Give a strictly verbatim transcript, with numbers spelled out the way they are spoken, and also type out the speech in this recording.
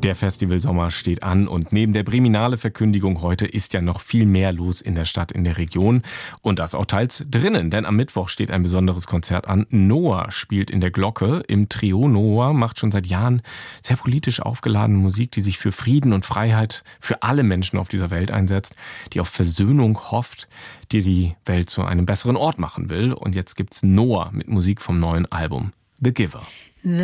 Der Festivalsommer steht an und neben der Briminale-Verkündigung heute ist ja noch viel mehr los in der Stadt, in der Region. Und das auch teils drinnen, denn am Mittwoch steht ein besonderes Konzert an. Noah spielt in der Glocke im Trio. Noah macht schon seit Jahren sehr politisch aufgeladene Musik, die sich für Frieden und Freiheit für alle Menschen auf dieser Welt einsetzt, die auf Versöhnung hofft, die die Welt zu einem besseren Ort machen will. Und jetzt gibt's Noah mit Musik vom neuen Album The Giver.